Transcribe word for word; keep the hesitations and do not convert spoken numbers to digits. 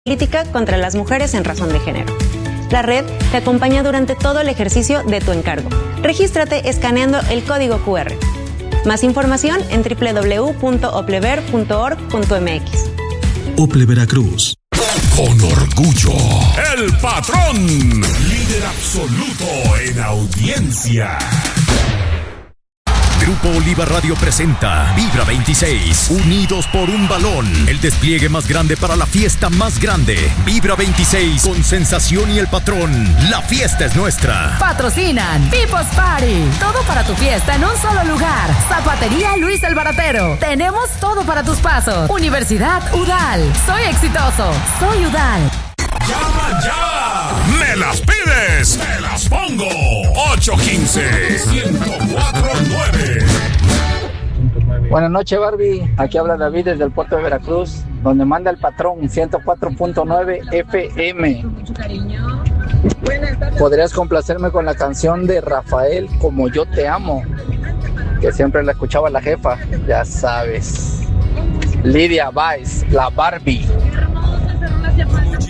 política contra las mujeres en razón de género. La red te acompaña durante todo el ejercicio de tu encargo. Regístrate escaneando el código cu erre. Más información en doble u doble u doble u punto oplever punto org punto eme equis. Ople Veracruz. Con orgullo, el patrón, líder absoluto en audiencia. Grupo Oliva Radio presenta Vibra veintiséis, unidos por un balón. El despliegue más grande para la fiesta más grande. Vibra veintiséis con Sensación y el Patrón. La fiesta es nuestra. Patrocinan People's Party. Todo para tu fiesta en un solo lugar. Zapatería Luis el Baratero. Tenemos todo para tus pasos. Universidad U D A L. Soy exitoso. Soy U D A L. ¡Llama ya! ¡Me las pides! ¡Te las pongo! ocho uno cinco, uno cuatro nueve. Buenas noches, Barbie. Aquí habla David desde el puerto de Veracruz, donde manda el patrón ciento cuatro punto nueve efe eme. ¿Podrías complacerme con la canción de Rafael, Como Yo Te Amo? Que siempre la escuchaba la jefa, ya sabes. Lidia Weiss, la Barbie.